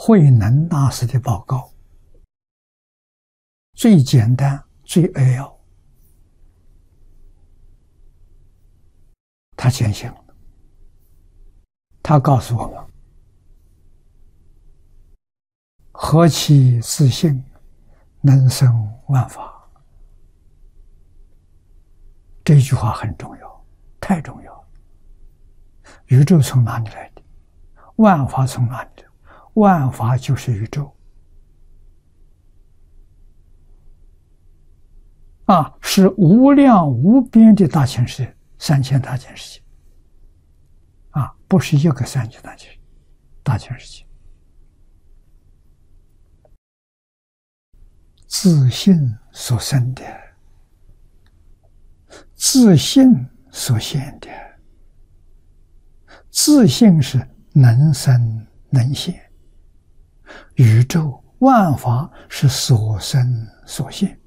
慧能大师的报告，最简单、最扼要。他坚信了，他告诉我们：何其自信，能生万法。这句话很重要，太重要了。宇宙从哪里来的？万法从哪里来？万法就是宇宙。是无量无边的大千世界，3000大千世界。不是一个3000大千世界。自信所生的，自信所现的，自信是能生能现，宇宙万法是所生所现。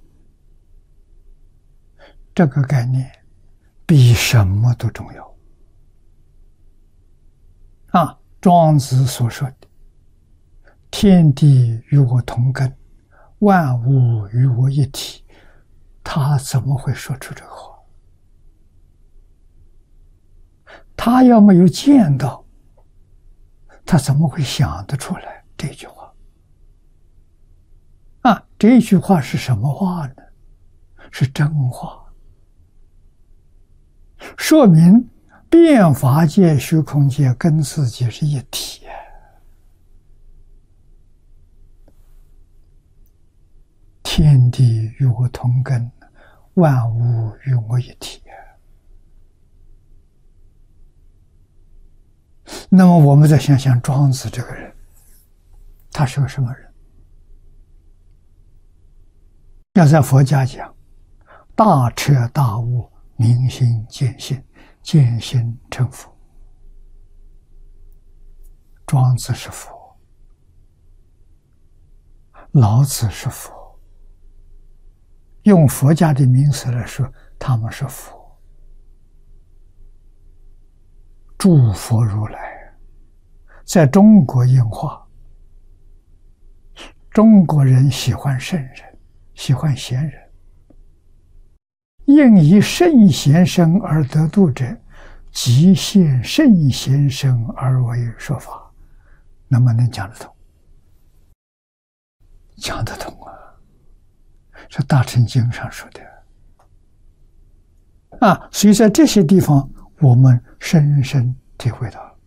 这个概念比什么都重要。庄子所说的天地与我同根，万物与我一体，他怎么会说出这个话？他要没有见到，他怎么会想得出来这句话？这句话是什么话呢？是真话，说明变法界、虚空界跟自己是一体。天地与我同根，万物与我一体。那么我们再想想庄子这个人，他是个什么人？要在佛家讲，大彻大悟，明心见性，见性成佛。庄子是佛，老子是佛，用佛家的名词来说，他们是佛。诸佛如来在中国演化，中国人喜欢圣人，喜欢贤人，应以圣贤身而得度者，即现圣贤身而为说法。能不能讲得通？讲得通啊，是大乘经上说的。所以在这些地方我们深深体会到了，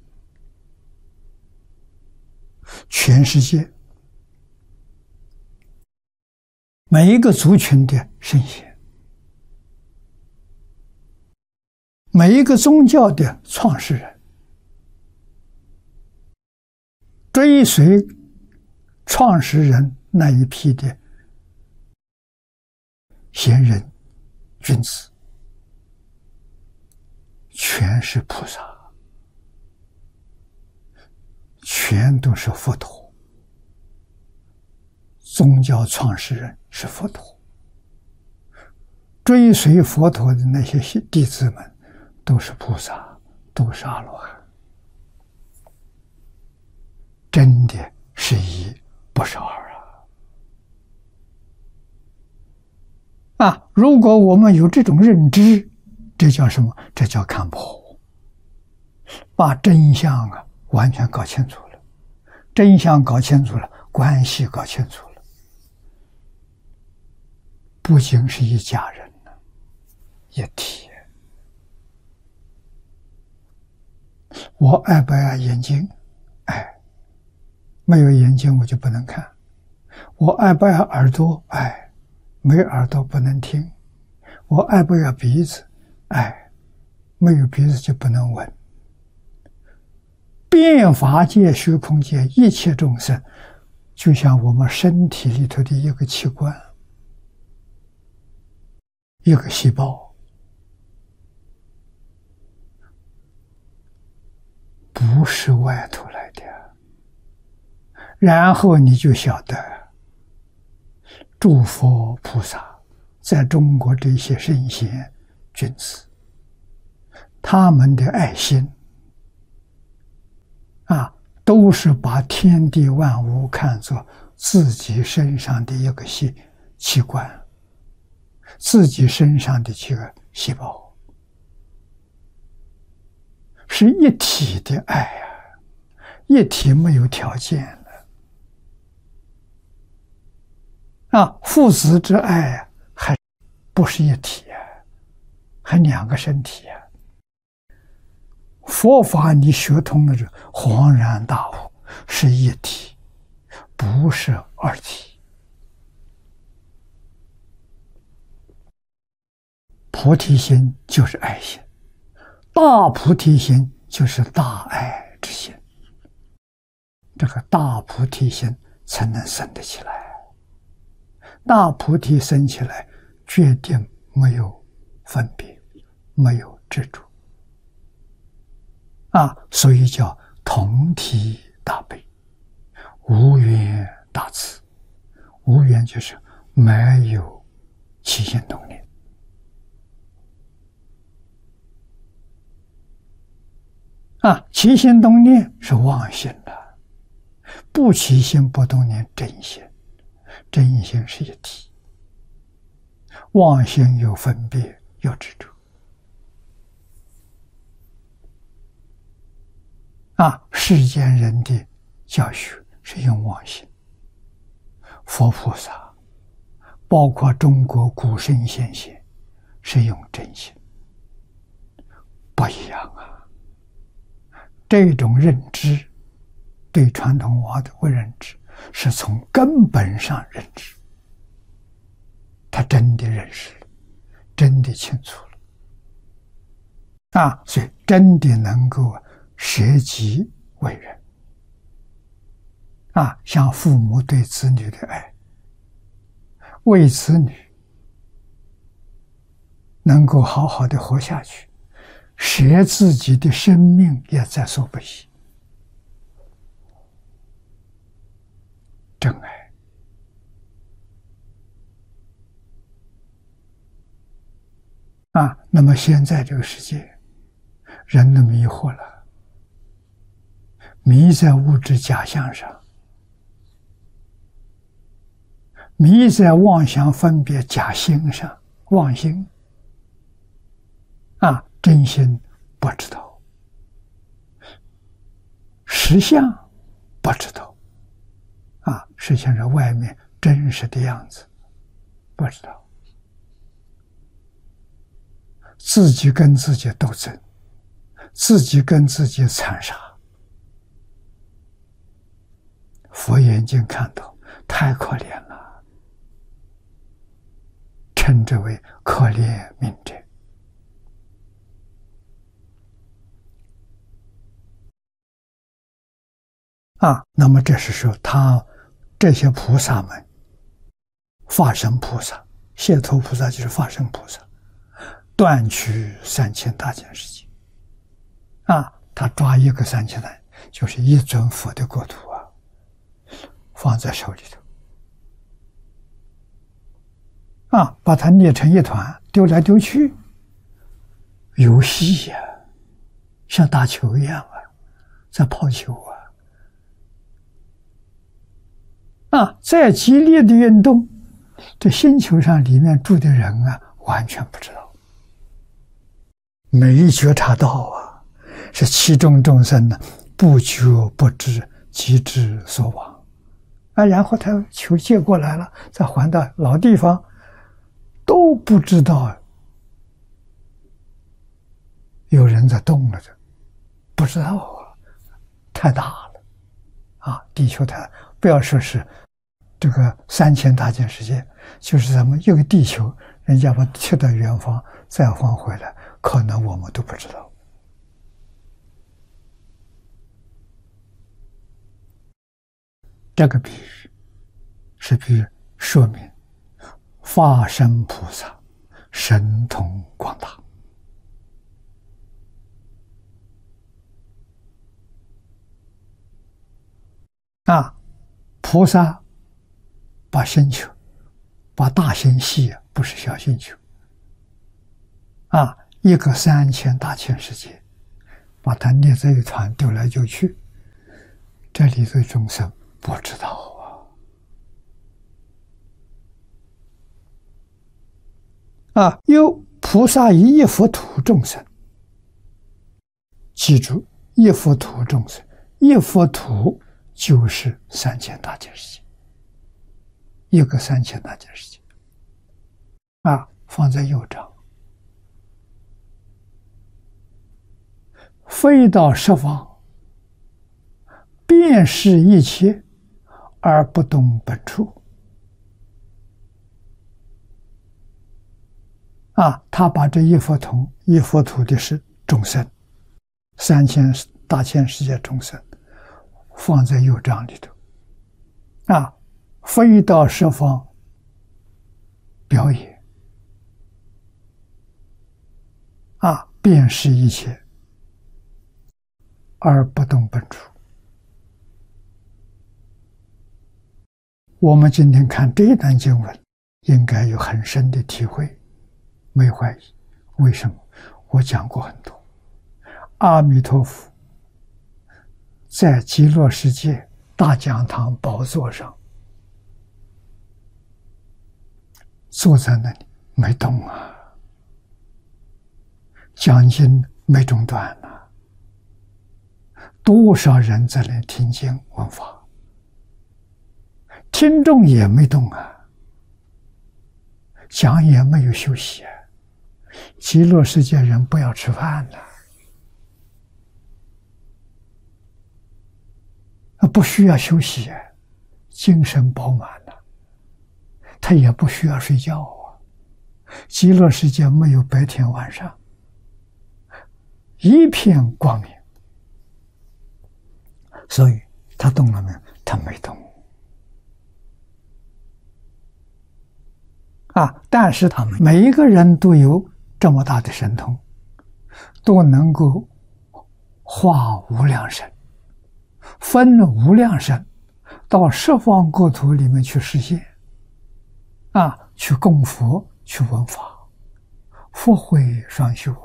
全世界每一个族群的圣贤，每一个宗教的创始人，追随创始人那一批的贤人君子，全是菩萨，全都是佛陀。宗教创始人是佛陀，追随佛陀的那些弟子们都是菩萨，都是阿罗汉。真的是一不是二如果我们有这种认知，这叫什么？这叫看破，把真相完全搞清楚了。真相搞清楚了，关系搞清楚了，不仅是一家人一体。我爱不爱眼睛？爱。没有眼睛我就不能看。我爱不爱耳朵？爱。没耳朵不能听。我爱不爱鼻子？爱。没有鼻子就不能闻。变法界、虚空界一切众生，就像我们身体里头的一个器官，一个细胞，不是外头来的。然后你就晓得，诸佛菩萨在中国这些圣贤君子，他们的爱心都是把天地万物看作自己身上的一个器官，自己身上的这个细胞，是一体的爱啊，一体没有条件的啊，父子之爱啊，还不是一体啊，还两个身体啊。佛法你学通了，这恍然大悟，是一体，不是二体。菩提心就是爱心，大菩提心就是大爱之心，这个大菩提心才能生得起来。大菩提生起来，决定没有分别，没有执着啊，所以叫同体大悲，无缘大慈。无缘就是没有起心动念啊，起心动念是妄心的，不起心不动念真心，真心是一体，妄心有分别有执着啊，世间人的教学是用妄心，佛菩萨包括中国古圣先贤是用真心，不一样啊。这种认知对传统文化的认知是从根本上认知，他真的认识了，真的清楚了啊，所以真的能够舍己为人啊，像父母对子女的爱，为子女能够好好的活下去，舍自己的生命也在所不惜，真爱啊。那么现在这个世界人都迷惑了，迷在物质假象上，迷在妄想分别假心上，妄心啊，真心不知道，实相不知道啊，实相是外面真实的样子不知道，自己跟自己斗争，自己跟自己残杀。佛眼睛看到太可怜了，称之为可怜悯者啊。那么这是说他这些菩萨们，法身菩萨、解脱菩萨就是法身菩萨，断取3000大千世界啊，他抓一个3000大，就是一尊佛的国土啊，放在手里头啊，把它捏成一团，丢来丢去，游戏呀，像打球一样啊，在抛球啊，再激烈的运动，这星球上里面住的人啊，完全不知道，没觉察到啊，是其中众生呢，不觉不知，即之所往啊。然后他球接过来了，再还到老地方，都不知道有人在动了的，不知道啊，太大了啊！地球太大，不要说是这个3000大千世界，就是咱们一个地球，人家把去到远方再还回来，可能我们都不知道。这个比喻是比喻说明法身菩萨神通广大啊，菩萨把星球，把大星系啊，不是小星球啊，一个3000大千世界，把它捏在一团丢来丢去， 这里的众生不知道有菩萨以一佛土众生，记住，一佛土众生，一佛土就是3000大千世界，一个3000大千世界放在右掌，飞到十方，遍视一切而不动本处。他把这一佛土的是众生，3000大千世界众生放在右掌里头，飞到十方表演，遍视一切而不动本处。我们今天看这一段经文，应该有很深的体会，没怀疑。为什么？我讲过很多。阿弥陀佛在极乐世界大讲堂宝座上坐在那里没动讲经没中断多少人在那听经闻法，听众也没动讲也没有休息极乐世界人不要吃饭不需要休息精神饱满他也不需要睡觉极乐世界没有白天晚上，一片光明。所以他动了没有？他没动但是他们每一个人都有这么大的神通，都能够化无量身，分无量身到十方国土里面去实现去供佛，去闻法，佛慧双修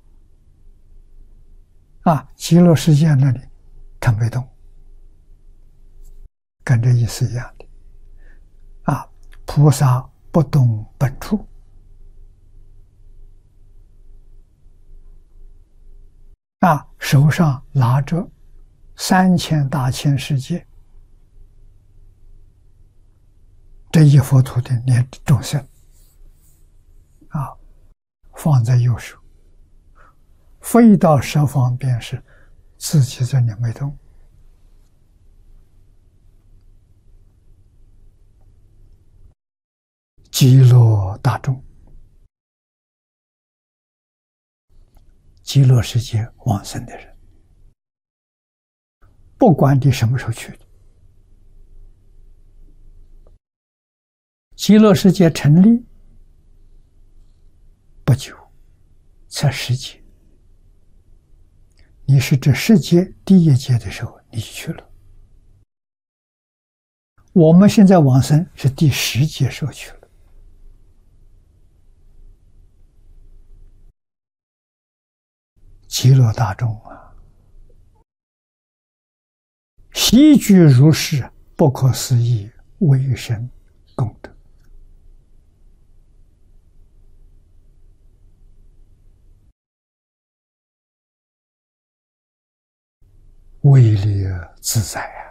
极乐世界那里他没动，跟这意思一样的菩萨不动本处手上拿着3000大千世界这一佛土的念众生放在右手，飞到十方便是自己在里没动。极乐大众，极乐世界往生的人，不管你什么时候去的，极乐世界成立不久，才10劫。你是这10劫第1劫的时候，你就去了。我们现在往生是第10劫时候去了。极乐大众悉具如是不可思议微深功德。威力自在